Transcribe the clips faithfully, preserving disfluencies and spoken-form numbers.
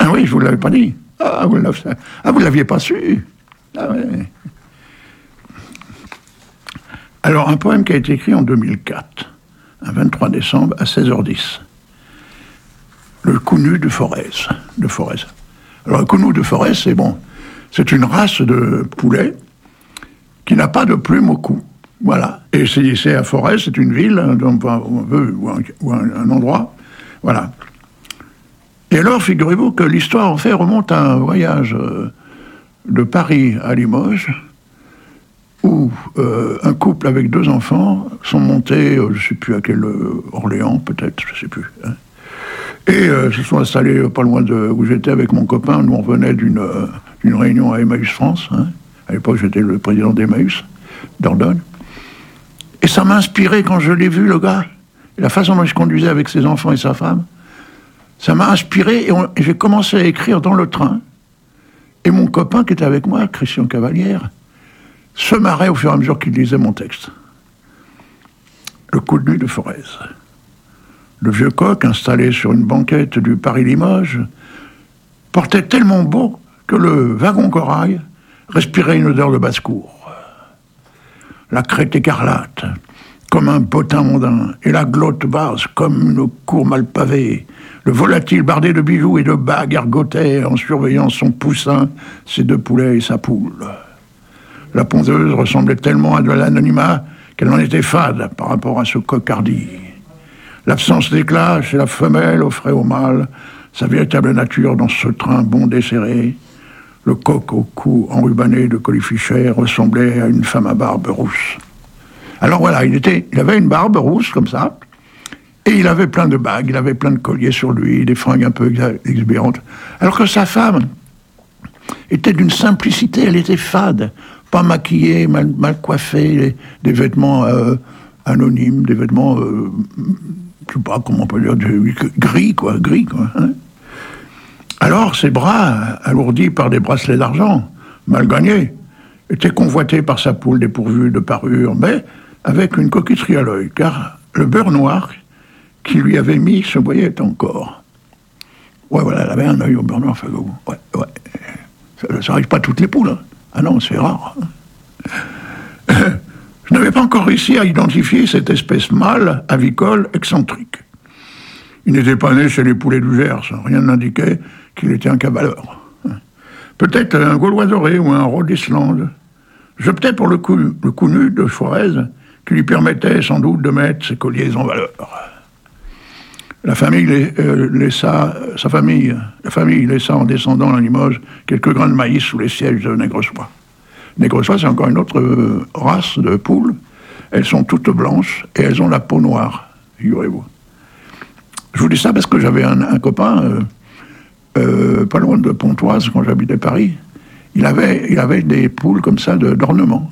Ah oui, je vous l'avais pas dit. Ah, vous l'avez, ah, vous l'aviez pas su. Ah ouais. Alors, un poème qui a été écrit en deux mille quatre, un vingt-trois décembre à seize heures dix. Le Cou-nu de Forez. De Forez. Alors, le Cou-nu de Forez, c'est bon. C'est une race de poulet qui n'a pas de plume au cou. Voilà. Et c'est, c'est à Forez, c'est une ville, donc, on veut, ou, un, ou un, un endroit. Voilà. Et alors, figurez-vous que l'histoire, en fait, remonte à un voyage euh, de Paris à Limoges, où euh, un couple avec deux enfants sont montés, euh, je ne sais plus à quel euh, Orléans, peut-être, je ne sais plus. Hein, et euh, se sont installés euh, pas loin de où j'étais avec mon copain. Nous, on venait d'une, euh, d'une réunion à Emmaüs France. Hein. À l'époque, j'étais le président d'Emmaüs, Dordogne. Et ça m'a inspiré quand je l'ai vu, le gars. Et la façon dont il se conduisait avec ses enfants et sa femme, ça m'a inspiré et, on, et j'ai commencé à écrire dans le train. Et mon copain qui était avec moi, Christian Cavalière, se marrait au fur et à mesure qu'il lisait mon texte. Le Cou-nu de Forez. Le vieux coq, installé sur une banquette du Paris-Limoges, portait tellement beau que le wagon corail respirait une odeur de basse-cour. La crête écarlate, comme un bottin mondain, et la glotte basse, comme une cour mal pavée. Le volatile bardé de bijoux et de bagues ergotait en surveillant son poussin, ses deux poulets et sa poule. La pondeuse ressemblait tellement à de l'anonymat qu'elle en était fade par rapport à ce coq hardi. L'absence d'éclat chez la femelle offrait au mâle sa véritable nature dans ce train bondé serré. Le coq au cou enrubanné de colifichets ressemblait à une femme à barbe rousse. Alors voilà, il, était, il avait une barbe rousse comme ça, et il avait plein de bagues, il avait plein de colliers sur lui, des fringues un peu exubérantes. Alors que sa femme était d'une simplicité, elle était fade, pas maquillée, mal, mal coiffée, des vêtements euh, anonymes, des vêtements, euh, je sais pas comment on peut dire, gris quoi, gris quoi. Hein. Alors ses bras, alourdis par des bracelets d'argent, mal gagnés, étaient convoités par sa poule dépourvue de parure, mais avec une coquetterie à l'œil, car le beurre noir qui lui avait mis se voyait encore. Ouais, voilà, elle avait un œil au beurre noir, Fago. Ouais, ouais. Ça n'arrive pas à toutes les poules, hein. Ah non, c'est rare. Je n'avais pas encore réussi à identifier cette espèce mâle, avicole, excentrique. Il n'était pas né chez les poulets du Gers, rien n'indiquait qu'il était un cabaleur. Peut-être un Gaulois doré ou un Rhode d'Islande. J'optais pour le coup, le Cou-nu de Forez, qui lui permettait sans doute de mettre ses colliers en valeur. La famille euh, laissa, sa famille, la famille laissa en descendant à Limoges quelques grains de maïs sous les sièges de Nègresois. Nègresois, c'est encore une autre euh, race de poules. Elles sont toutes blanches et elles ont la peau noire, figurez-vous. Je vous dis ça parce que j'avais un, un copain, euh, euh, pas loin de Pontoise, quand j'habitais Paris. Il avait, il avait des poules comme ça de, d'ornement.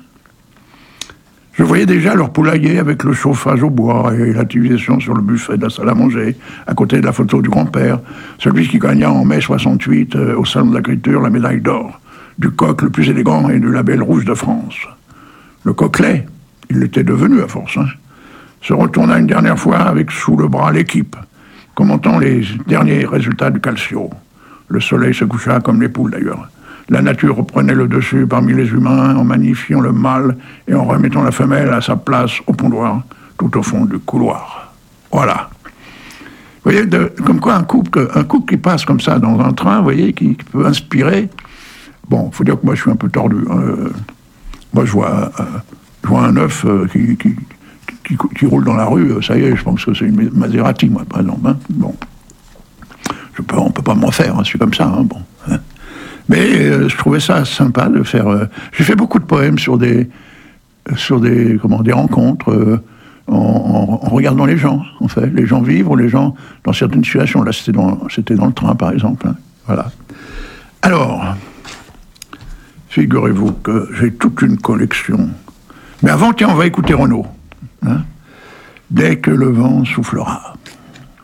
Je voyais déjà leur poulailler avec le chauffage au bois et l'utilisation sur le buffet de la salle à manger, à côté de la photo du grand-père, celui qui gagna en mai soixante-huit euh, au Salon de l'Agriculture la médaille d'or, du coq le plus élégant et du label rouge de France. Le coq-lait, il l'était devenu à force, hein, se retourna une dernière fois avec sous le bras l'équipe, commentant les derniers résultats du Calcio. Le soleil se coucha comme les poules d'ailleurs. La nature reprenait le dessus parmi les humains en magnifiant le mâle et en remettant la femelle à sa place au pondoir, tout au fond du couloir. Voilà. Vous voyez, de, comme quoi un couple, un couple qui passe comme ça dans un train, vous voyez, qui, qui peut inspirer. Bon, il faut dire que moi je suis un peu tordu. Euh, moi je vois, euh, je vois un œuf euh, qui, qui, qui, qui roule dans la rue, ça y est, je pense que c'est une Maserati, moi, par exemple. Hein. Bon. Je peux, on ne peut pas m'en faire, hein, je suis comme ça. Hein, bon. Hein. Mais euh, je trouvais ça sympa de faire... Euh, j'ai fait beaucoup de poèmes sur des, sur des, comment, des rencontres, euh, en, en, en regardant les gens, en fait. Les gens vivre, les gens dans certaines situations. Là, c'était dans, c'était dans le train, par exemple. Hein, voilà. Alors, figurez-vous que j'ai toute une collection. Mais avant, tiens, on va écouter Renaud. Hein, dès que le vent soufflera.